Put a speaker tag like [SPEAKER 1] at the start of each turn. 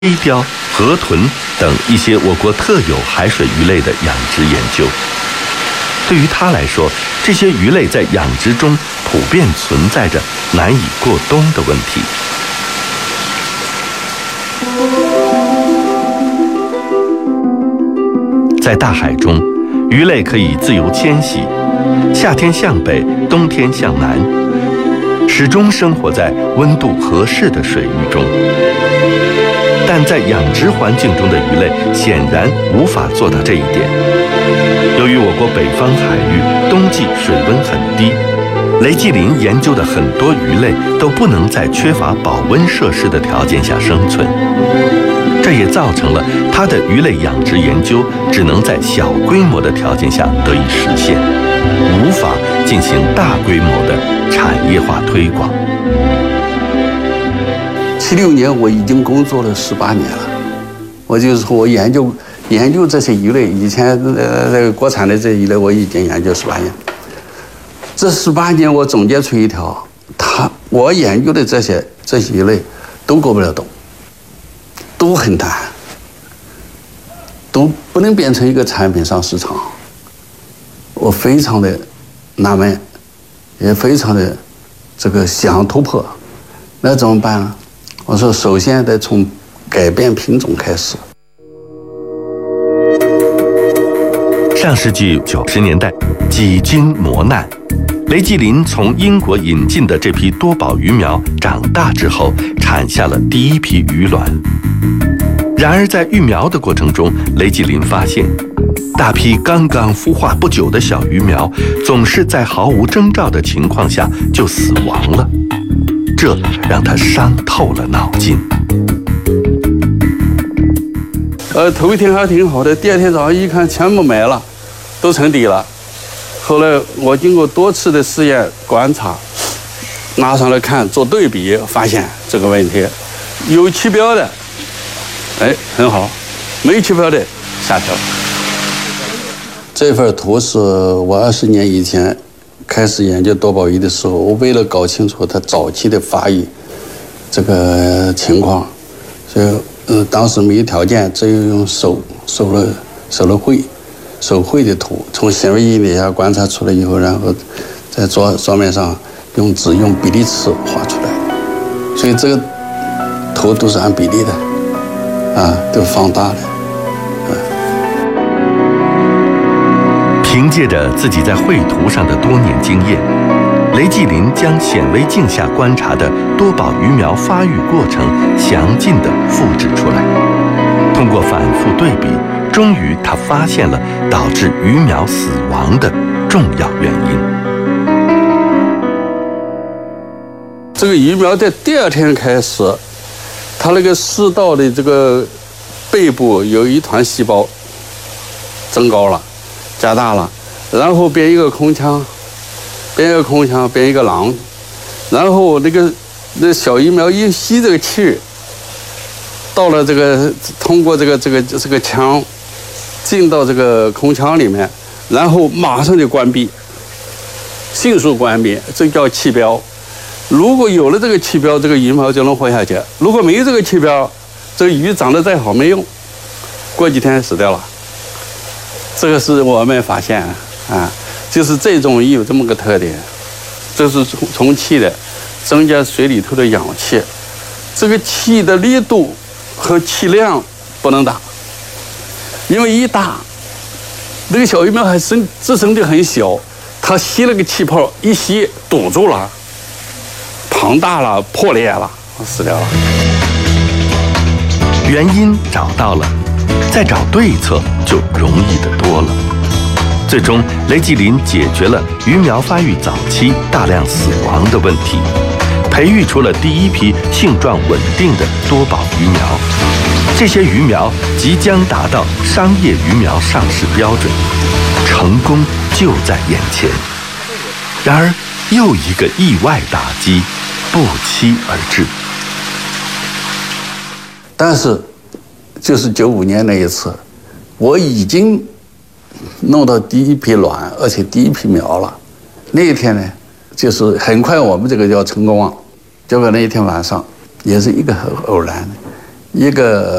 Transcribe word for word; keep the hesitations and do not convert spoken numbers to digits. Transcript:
[SPEAKER 1] 黑鲷、河豚等一些我国特有海水鱼类的养殖研究。对于他来说，这些鱼类在养殖中普遍存在着难以过冬的问题。在大海中，鱼类可以自由迁徙，夏天向北，冬天向南，始终生活在温度合适的水域中。但在养殖环境中的鱼类显然无法做到这一点。由于我国北方海域冬季水温很低，雷继林研究的很多鱼类都不能在缺乏保温设施的条件下生存，这也造成了他的鱼类养殖研究只能在小规模的条件下得以实现，无法进行大规模的产业化推广。
[SPEAKER 2] 七六年我已经工作了十八年了，我就是说我研究研究这些鱼类，以前呃这个国产的这些鱼类我已经研究十八年。这十八年我总结出一条，他我研究的这些这些鱼类都过不了冬，都很难，都不能变成一个产品上市场。我非常的纳闷，也非常的这个想突破，那怎么办呢？我说，首先得从改变品种开始。
[SPEAKER 1] 上世纪九十年代，几经磨难，雷继林从英国引进的这批多宝鱼苗长大之后，产下了第一批鱼卵。然而，在育苗的过程中，雷继林发现，大批刚刚孵化不久的小鱼苗，总是在毫无征兆的情况下就死亡了。这让他伤透了脑筋。
[SPEAKER 2] 呃，头一天还挺好的，第二天早上一看，全部没了，都沉底了。后来我经过多次的试验观察，拿上来看做对比，发现这个问题，有起标的，哎，很好；没起标的，下调。这份图是我二十年以前开始研究多宝鱼的时候，我为了搞清楚它早期的发育这个情况，所以呃当时没有条件，只有用手手了手了绘手绘的图，从显微镜底下观察出来以后，然后在桌桌面上用纸用比例尺画出来，所以这个图都是按比例的，啊，都放大的。
[SPEAKER 1] 凭借着自己在绘图上的多年经验，雷继林将显微镜下观察的多宝鱼苗发育过程详尽地复制出来。通过反复对比，终于他发现了导致鱼苗死亡的重要原因。
[SPEAKER 2] 这个鱼苗在第二天开始，它那个食道的这个背部有一团细胞增高了。加大了，然后变一个空腔，变一个空腔，变一个囊，然后那个那小鱼苗一吸这个气，到了这个通过这个这个这个腔进到这个空腔里面，然后马上就关闭，迅速关闭，这叫气标。如果有了这个气标，这个鱼苗就能活下去；如果没有这个气标，这个鱼长得再好没用，过几天死掉了。这个是我们发现啊，就是这种鱼有这么个特点，这是充气的，增加水里头的氧气，这个气的力度和气量不能大，因为一大，那个小鱼苗还身自身体很小，它吸了个气泡，一吸堵住了，庞大了，破裂了，死掉了。
[SPEAKER 1] 原因找到了，再找对策就容易得多了。最终，雷继林解决了鱼苗发育早期大量死亡的问题，培育出了第一批性状稳定的多宝鱼苗。这些鱼苗即将达到商业鱼苗上市标准，成功就在眼前。然而，又一个意外打击不期而至。
[SPEAKER 2] 但是，就是九五年那一次，我已经弄到第一批卵，而且第一批苗了。那一天呢，就是很快我们这个叫成功了。结果那一天晚上，也是一个很偶然的， 一个